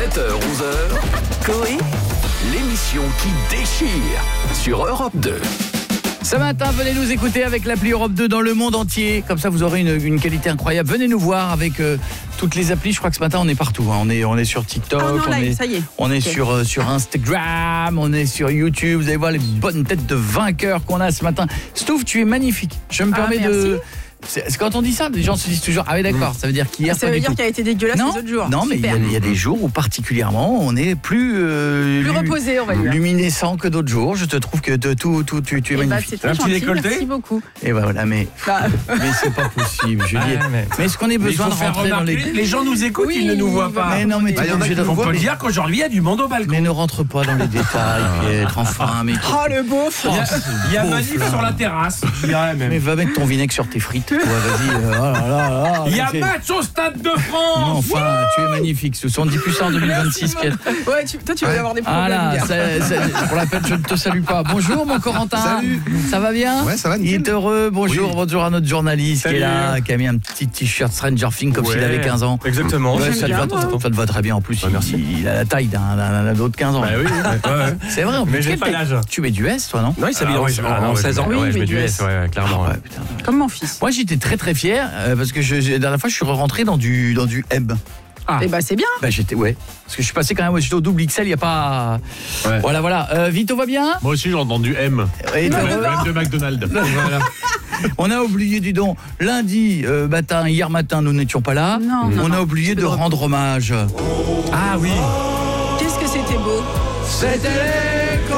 7h-11h, Coé, l'émission qui déchire sur Europe 2. Ce matin, venez nous écouter avec l'appli Europe 2 dans le monde entier. Comme ça, vous aurez une qualité incroyable. Venez nous voir avec toutes les applis. Je crois que ce matin, on est partout. Hein. On est sur TikTok, on est sur Instagram, on est sur YouTube. Vous allez voir les bonnes têtes de vainqueurs qu'on a ce matin. Stouff, tu es magnifique. Je me permets de... C'est quand on dit ça, les gens se disent toujours ah oui d'accord, ça veut dire qu'hier ça veut dire qu'il a été dégueulasse les autres jours. Non, mais il y a des jours où particulièrement on est plus reposé, on va dire. Luminescent que d'autres jours. Je te trouve que tu es magnifique. C'est un petit décolleté. Merci beaucoup. Et ben voilà, mais c'est pas possible, Juliette. Mais est-ce qu'on ait besoin de rentrer dans les gens nous écoutent, ils ne nous voient pas. Mais non, mais on peut dire qu'aujourd'hui il y a du monde au balcon. Mais ne rentre pas dans les détails, Pietre, enfin. Mais oh le beauf. Il y a manif sur la terrasse, je dirais même. Mais va mettre ton vinaigre sur tes frites. Ouais, vas-y. Il y a match au Stade de France. Non, enfin, tu es magnifique. On dit plus ça en 2026. Ouais, toi, tu vas avoir des problèmes. Ah là, pour la peine, je ne te salue pas. Bonjour, mon Corentin. Salut. Ça va bien? Ouais, ça va. Il est heureux. Bonjour, oui. Bonjour à notre journaliste qui est là, qui a mis un petit t-shirt Stranger Things comme s'il avait 15 ans. Exactement. Ouais, ça te va très bien. En plus, il a la taille d'un autre 15 ans. Bah oui. C'est vrai. Mais j'ai pas l'âge. Tu mets du S, toi, non? Non, il s'habille en 16 ans. Oui, je mets du S, clairement. Comme mon fils. Moi, j'étais très très fier parce que la dernière fois, je suis rentré dans du M. Et bah c'est bien. Bah j'étais parce que je suis passé quand même au double XL, il y a pas voilà. Vito va bien? Moi aussi j'ai entendu M. Et le M de McDonald's. Voilà. On a oublié lundi matin, hier matin nous n'étions pas là. On a oublié de rendre hommage. Ah oui. Qu'est-ce que c'était beau. C'était l'écho.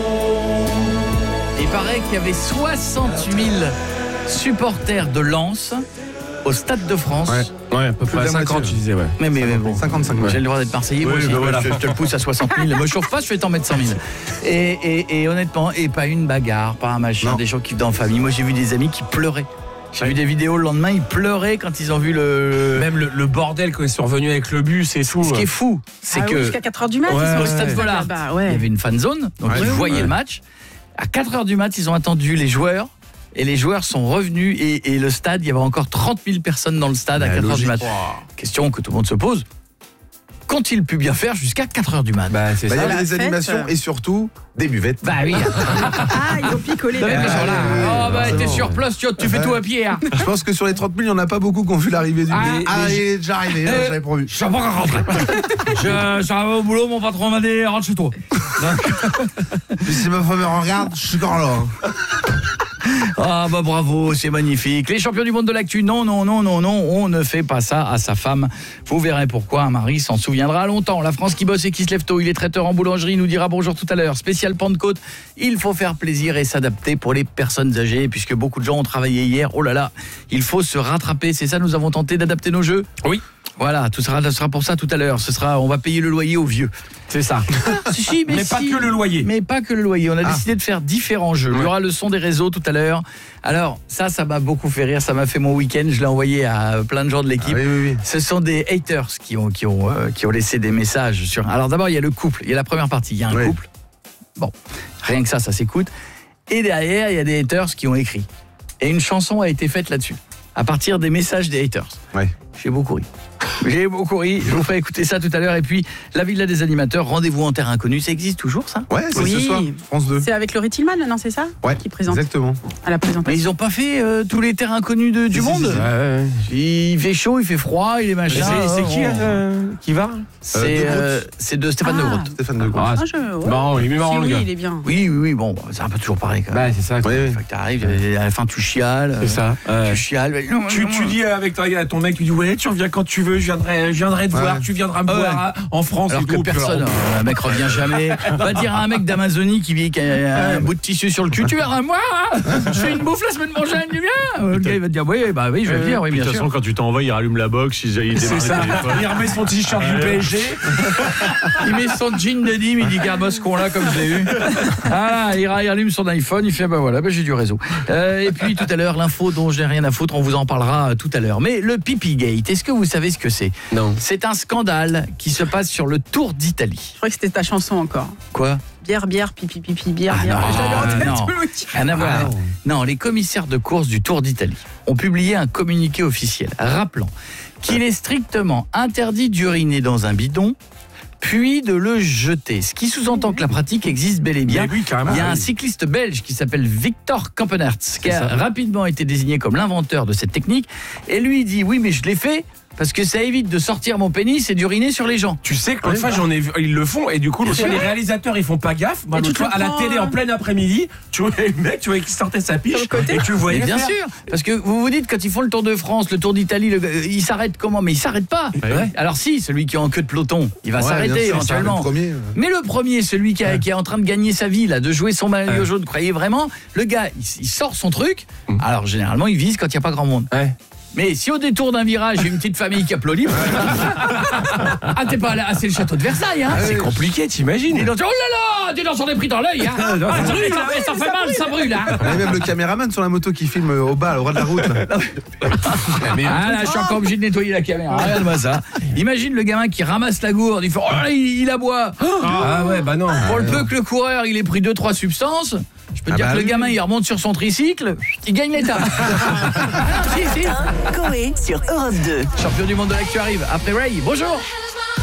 Il paraît qu'il y avait 60 000 supporters de Lens au Stade de France. Ouais, à peu près 50, tu disais, ouais. Mais bon, 55, j'ai le droit d'être Marseillais, moi aussi. Voilà. Je te le pousse à 60 000. Me chauffe pas, je vais t'en mettre 100 000. Et honnêtement, pas une bagarre, pas un machin, des gens qui vivent dans la famille. Moi, j'ai vu des amis qui pleuraient. J'ai vu des vidéos le lendemain, ils pleuraient quand ils ont vu Même le bordel quand ils sont revenus avec le bus et tout. Ce qui est fou, c'est que... jusqu'à 4h du mat, au Stade Vollard, il y avait une fan zone, donc ils voyaient le match. À 4h du mat, ils ont attendu les joueurs. Et les joueurs sont revenus et le stade, il y avait encore 30 000 personnes dans le stade à 4h du matin. Question que tout le monde se pose. Qu'ont-ils pu bien faire jusqu'à 4h du matin? Il y avait des animations et surtout des buvettes. Bah oui. Ils ont picolé. T'es sur place, tu fais tout à pied. Hein. Je pense que sur les 30 000, il n'y en a pas beaucoup qui ont vu l'arrivée du il est déjà arrivé, j'avais prévu. Je suis pas encore rentré. J'arrive au boulot, mon patron m'a dit rentre chez toi. Si ma femme me regarde, je suis encore là. Ah bah bravo, c'est magnifique. Les champions du monde de l'actu, non, on ne fait pas ça à sa femme. Vous verrez pourquoi, un mari s'en souviendra longtemps. La France qui bosse et qui se lève tôt, il est traiteur en boulangerie, il nous dira bonjour tout à l'heure. Spécial Pentecôte, il faut faire plaisir et s'adapter pour les personnes âgées, puisque beaucoup de gens ont travaillé hier. Oh là là, il faut se rattraper, c'est ça, nous avons tenté d'adapter nos jeux. Oui. Voilà, ce sera pour ça tout à l'heure. On va payer le loyer aux vieux. C'est ça. Mais pas que le loyer. Mais pas que le loyer. On a décidé de faire différents jeux. Il y aura le son des réseaux tout à l'heure. Alors, ça m'a beaucoup fait rire. Ça m'a fait mon week-end. Je l'ai envoyé à plein de gens de l'équipe. Oui. Ce sont des haters qui ont laissé des messages sur. Alors d'abord, il y a le couple. Il y a la première partie. Il y a un couple. Bon, rien que ça s'écoute. Et derrière, il y a des haters qui ont écrit. Et une chanson a été faite là-dessus. À partir des messages des haters. J'ai beaucoup ri. Je vous ferai écouter ça tout à l'heure. Et puis, la Villa des animateurs, rendez-vous en terre inconnue. Ça existe toujours, ça? Ouais, c'est ce soir, France 2. C'est avec Laurie Tillman, non, c'est ça? Ouais, qui présente. Exactement. À la présentation. Mais ils ont pas fait tous les terres inconnues du monde? Il fait chaud, il fait froid, il est machin. C'est qui va? C'est de Stéphane de Groot. Stéphane de Groot. Bon, il est marrant, le gars. Il est bien. Oui, bon, c'est un peu toujours pareil quand même. C'est ça. Fait que t'arrives, à la fin tu chiales. C'est ça. Tu chiales. Tu dis avec ton mec, tu dis ouais, tu reviens quand tu veux, je viendrai te voir, tu viendras me voir en France. Alors que personne, un mec revient jamais. Va dire à un mec d'Amazonie qui a un bout de tissu sur le cul, tu verras moi, je fais une bouffe la semaine prochaine, tu viens. Le gars il va te dire oui, je vais venir, oui bien sûr. De toute façon quand tu t'envoies, il rallume la box, il démarre le téléphone. Il remet son t-shirt du PSG. Il met son jean de Dim, il dit garde-moi ce con-là comme je l'ai eu. Il allume son iPhone, il fait j'ai du réseau. Et puis tout à l'heure, l'info dont je n'ai rien à foutre, on vous en parlera tout à l'heure. Mais le Pipigate, est-ce que vous savez ce que c'est? Non. C'est un scandale qui se passe sur le Tour d'Italie. Je crois que c'était ta chanson encore. Quoi? Bière, pipi, bière. Non, les commissaires de course du Tour d'Italie ont publié un communiqué officiel rappelant qu'il est strictement interdit d'uriner dans un bidon, puis de le jeter. Ce qui sous-entend que la pratique existe bel et bien. Mais oui, carrément. Il y a un cycliste belge qui s'appelle Victor Kampenaerts qui a rapidement été désigné comme l'inventeur de cette technique. Et lui, il dit, oui, mais je l'ai fait parce que ça évite de sortir mon pénis et d'uriner sur les gens. Tu sais que l'autre fois, j'en ai vu, ils le font, et du coup, les réalisateurs, ils font pas gaffe. Moi, l'autre fois, à la télé, en plein après-midi, tu vois le mec, tu vois, qui sortait sa piche, et tu voyais. Bien sûr, parce que vous vous dites, quand ils font le Tour de France, le Tour d'Italie, ils s'arrêtent comment? Mais ils s'arrêtent pas. Ouais. Alors si, celui qui est en queue de peloton, il va s'arrêter éventuellement. Mais le premier, celui qui est en train de gagner sa vie, là, de jouer son maillot jaune, croyez vraiment, le gars, il sort son truc, alors généralement, il vise quand il n'y a pas grand monde. Ouais. Mais si au détour d'un virage, il y a une petite famille qui applaudit, ah t'es pas là, c'est le château de Versailles, hein. C'est compliqué, t'imagines. Oh là là, dis donc, j'en ai pris dans l'œil, hein. Ça brûle, ça fait mal, ça brûle, hein. Il y a même le caméraman sur la moto qui filme au bas, au ras de la route. Là. Ah là, je suis encore obligé de nettoyer la caméra. Regarde-moi ça. Imagine le gamin qui ramasse la gourde, il fait, oh là, il aboie. Ah ouais, bah non. Pour le peu que le coureur, il ait pris 2-3 substances, je peux te dire que le gamin, il remonte sur son tricycle, il gagne l'étape. Si. Coé sur Europe 2. Champion du monde de l'actu arrive après Ray. Bonjour.